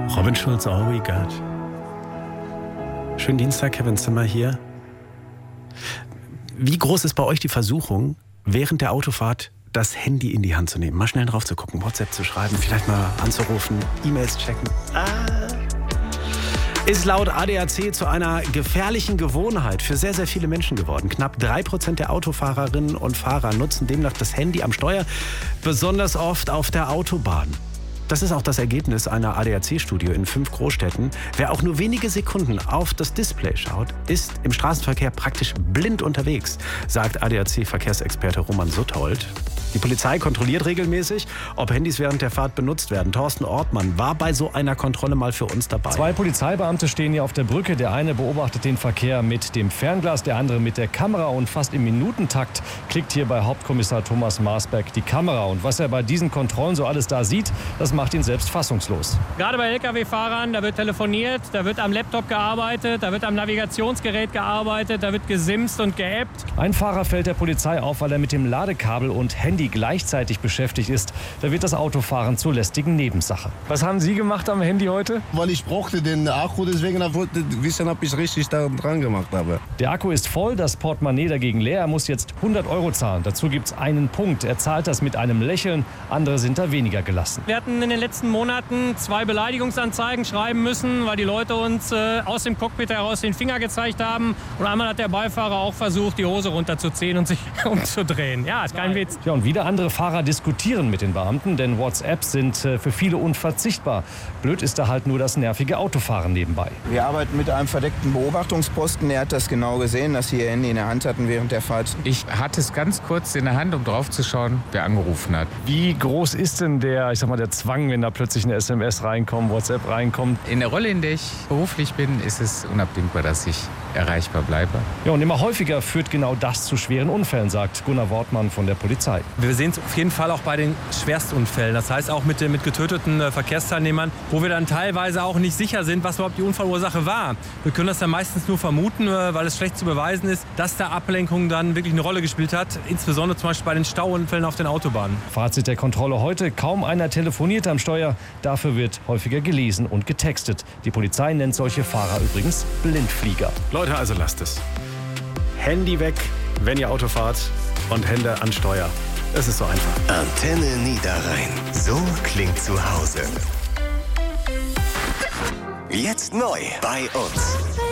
Robin Schulz, All We Got. Schönen Dienstag, Kevin Zimmer hier. Wie groß ist bei euch die Versuchung, während der Autofahrt das Handy in die Hand zu nehmen? Mal schnell drauf zu gucken, WhatsApp zu schreiben, vielleicht mal anzurufen, E-Mails checken. Ist laut ADAC zu einer gefährlichen Gewohnheit für sehr, sehr viele Menschen geworden. Knapp 3% der Autofahrerinnen und Fahrer nutzen demnach das Handy am Steuer, besonders oft auf der Autobahn. Das ist auch das Ergebnis einer ADAC-Studie in 5 Großstädten. Wer auch nur wenige Sekunden auf das Display schaut, ist im Straßenverkehr praktisch blind unterwegs, sagt ADAC-Verkehrsexperte Roman Suthold. Die Polizei kontrolliert regelmäßig, ob Handys während der Fahrt benutzt werden. Thorsten Ortmann war bei so einer Kontrolle mal für uns dabei. 2 Polizeibeamte stehen hier auf der Brücke. Der eine beobachtet den Verkehr mit dem Fernglas, der andere mit der Kamera. Und fast im Minutentakt klickt hier bei Hauptkommissar Thomas Marsberg die Kamera. Und was er bei diesen Kontrollen so alles da sieht, das macht ihn selbst fassungslos. Gerade bei Lkw-Fahrern, da wird telefoniert, da wird am Laptop gearbeitet, da wird am Navigationsgerät gearbeitet, da wird gesimst und geappt. Ein Fahrer fällt der Polizei auf, weil er mit dem Ladekabel und Handy gleichzeitig beschäftigt ist. Da wird das Autofahren zur lästigen Nebensache. Was haben Sie gemacht am Handy heute? Weil ich brauchte den Akku, deswegen wollte ich wissen, ob ich richtig da dran gemacht habe. Der Akku ist voll, das Portemonnaie dagegen leer. Er muss jetzt 100 € zahlen. Dazu gibt es einen Punkt. Er zahlt das mit einem Lächeln. Andere sind da weniger gelassen. Wir hatten in den letzten Monaten 2 Beleidigungsanzeigen schreiben müssen, weil die Leute uns aus dem Cockpit heraus den Finger gezeigt haben. Und einmal hat der Beifahrer auch versucht, die Hose runterzuziehen und sich umzudrehen. Ja, ist kein Witz. Ja, und wieder andere Fahrer diskutieren mit den Beamten, denn WhatsApps sind für viele unverzichtbar. Blöd ist da halt nur das nervige Autofahren nebenbei. Wir arbeiten mit einem verdeckten Beobachtungsposten. Er hat das genau gesehen, dass Sie Ihr Handy in der Hand hatten während der Fahrt. Ich hatte es ganz kurz in der Hand, um drauf zu schauen, wer angerufen hat. Wie groß ist denn der Zwang, wenn da plötzlich eine SMS reinkommt, WhatsApp reinkommt? In der Rolle, in der ich beruflich bin, ist es unabdingbar, dass ich erreichbar bleibe. Ja, und immer häufiger führt genau das zu schweren Unfällen, sagt Gunnar Wortmann von der Polizei. Wir sehen es auf jeden Fall auch bei den Schwerstunfällen. Das heißt auch mit getöteten Verkehrsteilnehmern, wo wir dann teilweise auch nicht sicher sind, was überhaupt die Unfallursache war. Wir können das dann meistens nur vermuten, weil es schlecht zu beweisen ist, dass da Ablenkung dann wirklich eine Rolle gespielt hat. Insbesondere zum Beispiel bei den Stauunfällen auf den Autobahnen. Fazit der Kontrolle heute: Kaum einer telefoniert am Steuer. Dafür wird häufiger gelesen und getextet. Die Polizei nennt solche Fahrer übrigens Blindflieger. Leute, also lasst es. Handy weg, wenn ihr Auto fahrt, und Hände an Steuer. Es ist so einfach. Antenne Niederrhein. So klingt zu Hause. Jetzt neu bei uns.